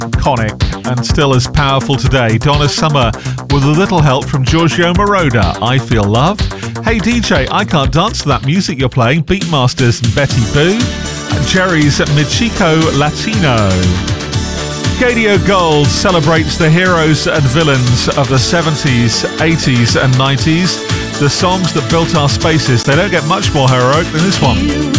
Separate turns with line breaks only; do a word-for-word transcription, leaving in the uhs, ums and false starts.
iconic and still as powerful today. Donna Summer with a little help from Giorgio Moroder. I Feel Love. Hey D J, I Can't Dance to That Music You're Playing. Beatmasters and Betty Boo. And Jerry's Michico Latino. Gadio Gold celebrates the heroes and villains of the seventies, eighties and nineties. The songs that built our spaces. They don't get much more heroic than this one.